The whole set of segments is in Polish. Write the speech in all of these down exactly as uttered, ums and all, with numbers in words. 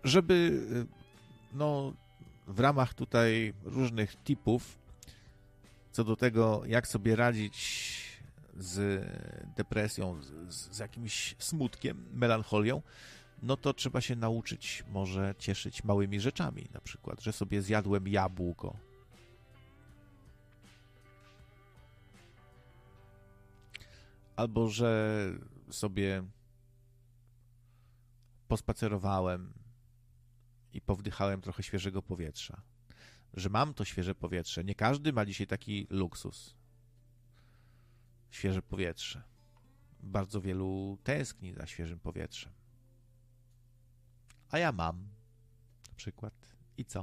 żeby no, w ramach tutaj różnych tipów co do tego, jak sobie radzić z depresją, z, z jakimś smutkiem, melancholią, no to trzeba się nauczyć może cieszyć małymi rzeczami, na przykład, że sobie zjadłem jabłko. Albo, że sobie pospacerowałem i powdychałem trochę świeżego powietrza. Że mam to świeże powietrze. Nie każdy ma dzisiaj taki luksus. Świeże powietrze. Bardzo wielu tęskni za świeżym powietrzem. A ja mam. Na przykład. I co?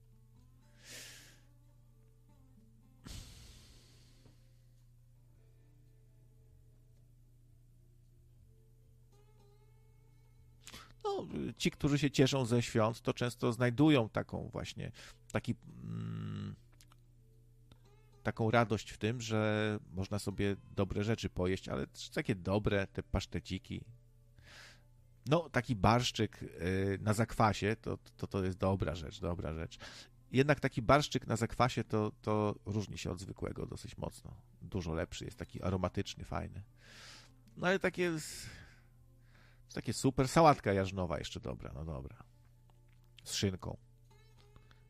No, ci, którzy się cieszą ze świąt, to często znajdują taką właśnie, taki, mm, taką radość w tym, że można sobie dobre rzeczy pojeść, ale też takie dobre, te paszteciki. No, taki barszczyk y, na zakwasie, to, to, to jest dobra rzecz, dobra rzecz. Jednak taki barszczyk na zakwasie to, to różni się od zwykłego dosyć mocno. Dużo lepszy, jest taki aromatyczny, fajny. No ale takie... Takie super. Sałatka jarznowa jeszcze dobra, no dobra. Z szynką.